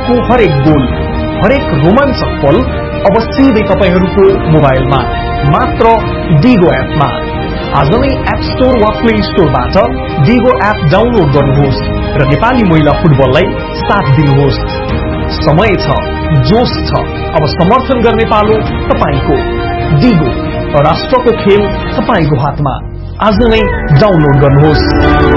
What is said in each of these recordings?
क्रिकेटको हरेक गोल, हरेक रोमाञ्चक पल अब सिधै तपाईहरूको मोबाइलमा मात्र डिगो एपमा। आज नै एप स्टोर वा प्ले स्टोरबाट डिगो एप डाउनलोड गर्नुहोस् र नेपाली महिला फुटबललाई साथ दिनुहोस्। समय छ, जोश छ, अब समर्थन गर्ने पालो तपाईको। डिगो, राष्ट्रको खेल तपाईको हातमा। आज नै डाउनलोड गर्नुहोस्।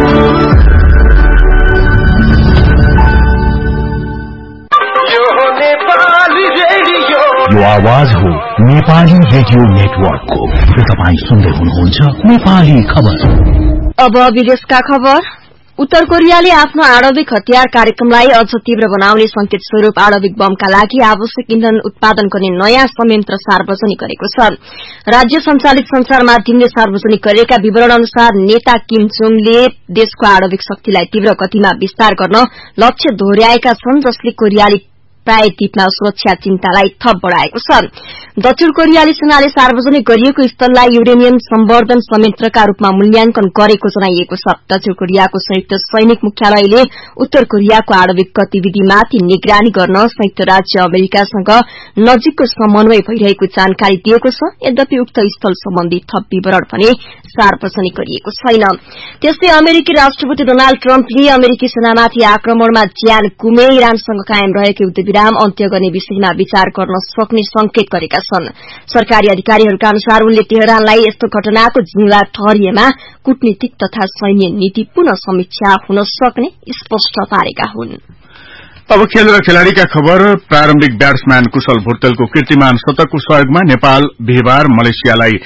यो आवाज हो नेपाली रेडियो नेटवर्कको। तपाईँ सुन्दै हुनुहुन्छ नेपाली खबर। अब विदेशका खबर। उत्तर कोरियाले आफ्नो आणविक हतियार कार्यक्रमलाई अझ तीव्र बनाउने संकेत स्वरूप आणविक बमका लागि आवश्यक इन्धन उत्पादन गर्ने नयाँ संयन्त्र सार्वजनिक गरेको छ। राज्य सञ्चालित संचार माध्यमले सार्वजनिक गरेका विवरण अनुसार नेता किम जोङले देशको आणविक शक्तिलाई तीव्र गतिमा विस्तार गर्न लक्ष्य दोहोर्याएका छन्, जसले कोरियाली प्रायद्वीपमा सुरक्षा चिन्तालाई थप बढ़ाएको छ। दक्षिण कोरियाली सेनाले सार्वजनिक गरिएको स्थललाई युरेनियम सम्वर्धन संयन्त्रका रूपमा मूल्याङ्कन गरेको जनाइएको छ। दक्षिण कोरियाको संयुक्त सैनिक मुख्यालयले उत्तर कोरियाको आणविक गतिविधिमाथि निगरानी गर्न संयुक्त राज्य अमेरिकासँग नजिकको समन्वय भइरहेको जानकारी दिएको छ। यद्यपि उक्त स्थल सम्बन्धी थप विवरण भने सार्वजनिक गरिएको छैन। त्यस्तै अमेरिकी राष्ट्रपति डोनाल्ड ट्रम्पले अमेरिकी सेनामाथि आक्रमणमा ज्यान गुमे इरानसँग कायम रहेको युद्धविराम अन्त्य गर्ने विषयमा विचार गर्न सक्ने संकेत गरेका छन्। सरकारी अधिकारीहरूका अनुसार उनले तेहरानलाई यस्तो घटनाको जिम्मेवार ठहरिएमा कूटनीतिक तथा सैन्य नीति पुनः समीक्षा हुन सक्ने स्पष्ट पारेका हुन्। अब खेल र खेलाड़ीका खबर। प्रारम्भिक ब्याट्सम्यान कुशल भुर्तेलको कीर्तिमान शतकको सहयोगमा नेपाल बिहिबार मलेसियालाई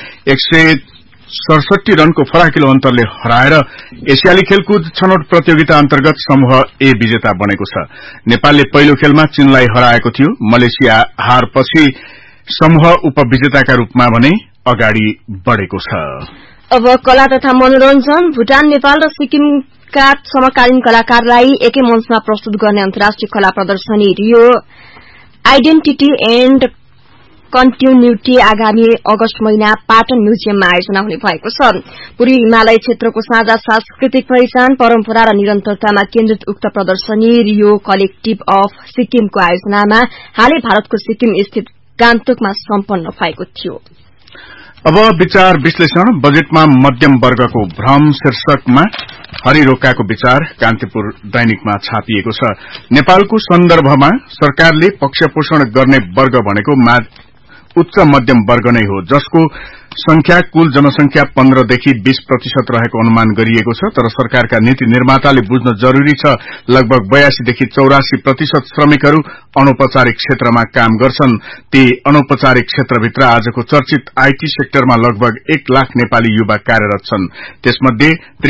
167 रनको फराकिलो अन्तरले हराएर एसियाली खेलकुद छनौट प्रतियोगिता अन्तर्गत समूह ए विजेता बनेको छ। नेपालले पहिलो खेलमा चीनलाई हराएको थियो। मलेसिया हारपछि समूह उपविजेताका रूपमा भने अगाडि बढ़ेको छ। अब कला तथा मनोरञ्जन। भूटान, नेपाल र सिक्किमका समकालीन कलाकारलाई एकै मञ्चमा प्रस्तुत गर्ने अन्तर्राष्ट्रिय कला प्रदर्शनी रियो आइडेन्टिटी एण्ड कन्टिन्युटी आगामी अगस्त महिना पाटन म्युजियममा आयोजना हुने भएको छ। पूर्वी हिमालय क्षेत्रको साझा सांस्कृतिक पहिचान, परम्परा र निरन्तरतामा केन्द्रित उक्त प्रदर्शनी रियो कलेक्टिभ अफ सिक्किमको आयोजनामा हालै भारतको सिक्किम स्थित गान्तोकमा सम्पन्न भएको थियो। अब विचार विश्लेषण। बजेटमा मध्यम वर्गको भ्रम शीर्षकमा हरि रोकाको विचार कान्तिपुर दैनिकमा छापिएको छ। नेपालको सन्दर्भमा सरकारले पक्षपोषण गर्ने वर्ग भनेको उच्च मध्यम वर्ग नै हो, जसको संख्या कुल जनसंख्या 15 देखि 20% रहेको अनुमान गरिएको छ। तर सरकारका नीति निर्माताले बुझ्न जरूरी छ, लगभग 82 देखि 84% श्रमिकहरू अनौपचारिक क्षेत्रमा काम गर्छन्। ती अनौपचारिक क्षेत्रभित्र आजको चर्चित आईटी सेक्टरमा लगभग 1 लाख नेपाली युवा कार्यरत छन्। त्यसमध्ये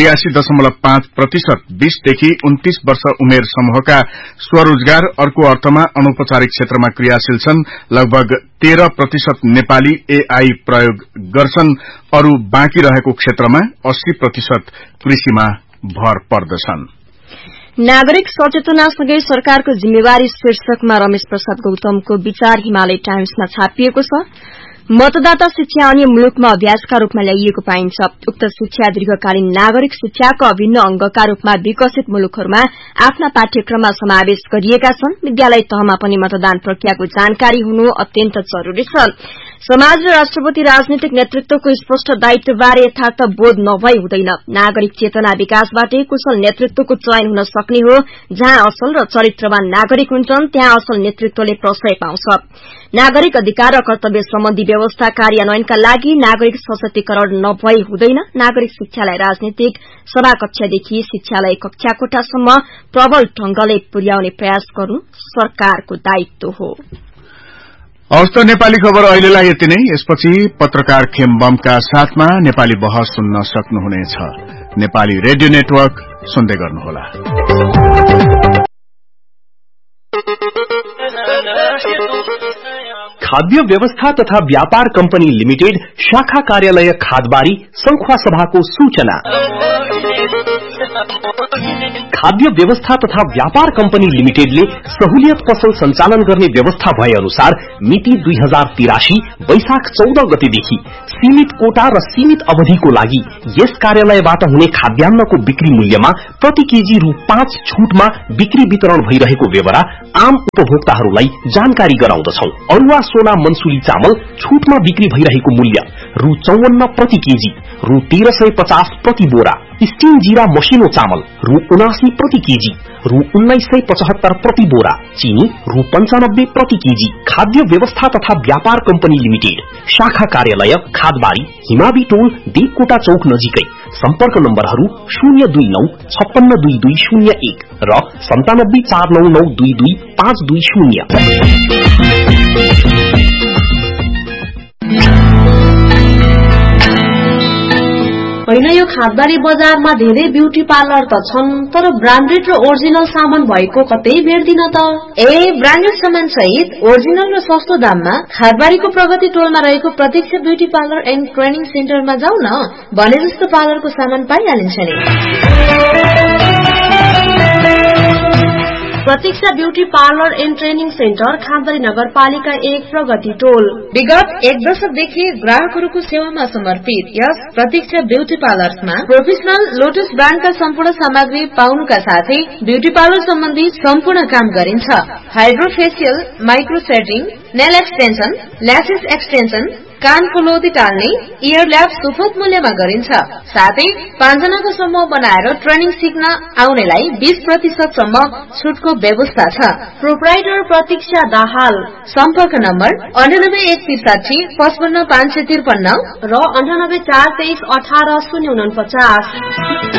83.5% 20 देखि 29 वर्ष उमेर समूहका स्वरोजगार, अर्को अर्थमा अनौपचारिक क्षेत्रमा क्रियाशील छन्। लगभग 13% नेपाली एआई प्रयोग गर्छन्। अरू बाँकी रहेको क्षेत्रमा 80% कृषिमा भर पर्दछन्। नागरिक सचेतनासँगै सरकारको जिम्मेवारी शीर्षकमा रमेश प्रसाद गौतमको विचार हिमालय टाइम्समा छापिएको छ। मतदाता शिक्षा अन्य मुलुकमा अभ्यासका रूपमा ल्याइएको पाइन्छ। उक्त शिक्षा दीर्घकालीन नागरिक शिक्षाको अभिन्न अंगका रूपमा विकसित मुलुकहरूमा आफ्ना पाठ्यक्रममा समावेश गरिएका छन्। विद्यालय तहमा पनि मतदान प्रक्रियाको जानकारी हुनु अत्यन्त जरूरी छ। समाज र राष्ट्रपति राजनीतिक नेतृत्वको स्पष्ट दायित्वबारे यथार्थ बोध नभई हुँदैन। नागरिक चेतना विकासबाटै कुशल नेतृत्वको चयन हुन सक्ने हो। जहाँ असल र चरित्रवान नागरिक हुन्छन्, त्यहाँ असल नेतृत्वले प्रश्रय पाउँछ। नागरिक अधिकार र कर्तव्य सम्बन्धी व्यवस्था कार्यान्वयनका लागि नागरिक सशक्तिकरण नभई हुँदैन। नागरिक शिक्षालाई राजनीतिक सभाकक्षादेखि शिक्षालय कक्षाकोठासम्म प्रबल ढंगले पुर्याउने प्रयास गर्नु सरकारको दायित्व हो। हवस् त नेपाली खबर अहिलेलाई यति नै। यसपछि पत्रकार खेमबमका साथमा नेपाली बहस सुन्न सक्नुहुनेछ। नेपाली रेडियो नेटवर्क सुन्दै गर्नुहोला। खाद्य व्यवस्था तथा व्यापार कम्पनी लिमिटेड शाखा कार्यालय खादबारी संखुवा सभाको सूचना। खाद्य व्यवस्था तथा व्यापार कम्पनी लिमिटेडले सहुलियत पसल सञ्चालन गर्ने व्यवस्था भए अनुसार मिति 2083 वैशाख 14 गतेदेखि सीमित कोटा र सीमित अवधिको लागि यस कार्यालयबाट हुने खाद्यान्नको बिक्री मूल्यमा प्रति केजी रु 5 छूटमा बिक्री वितरण भइरहेको बेहोरा आम उपभोक्ताहरूलाई जानकारी गराउँदछौ। अरुवा सोना मनसुली चामल छूटमा बिक्री भइरहेको मूल्य रु 54 प्रति केजी, रु 1350 प्रति बोरा। स्टीम जीरा मसिनो चामल रु 79 प्रति केजी, रु 1975 प्रति बोरा। चीनी रु 95 प्रति केजी। खाद्य व्यवस्था तथा व्यापार कम्पनी लिमिटेड, शाखा कार्यालय खादबारी, हिमावी टोल, देवकोटा चौक नजिकै। सम्पर्क नम्बरहरू 029 562201 र 9749922520। होइन, यो खादबारी बजारमा धेरै ब्युटी पार्लर त छन्, तर ब्रान्डेड र ओरिजिनल सामान भएको कतै भेट्दिन त। ब्रान्डेड सामान सहित ओरिजिनल र सस्तो दाममा खादबारीको प्रगति टोलमा रहेको प्रतीक्षा ब्युटी पार्लर एन्ड ट्रेनिङ सेन्टरमा जाऊ न, भने जस्तो पार्लरको सामान पाइहालिन्छ नि। प्रतीक्षा beauty parlour and training centre खादबारी नगरपालिका 1 प्रगति टोल। विगत 1 दशकदेखि ग्राहकहरूको सेवामा समर्पित यस प्रतीक्षा ब्यूटी पार्लरमा प्रोफेसनल लोटस ब्रान्डका सम्पूर्ण सामग्री पाउनुका साथै ब्यूटी पार्लर सम्बन्धी सम्पूर्ण काम गरिन्छ। Hydrofacial, माइक्रोसेडिङ, nail extension, lashes extension, कानको लोदी टाल्ने, इयर ल्याब सुपथ मूल्यमा गरिन्छ। साथै 5 जनाको समूह बनाएर ट्रेनिङ सिक्न आउनेलाई 20% सम्म छुटको व्यवस्था छ। प्रोप्राइटर प्रतीक्षा दाहाल। सम्पर्क नम्बर 98 163 55 553 र 98 423 18 049।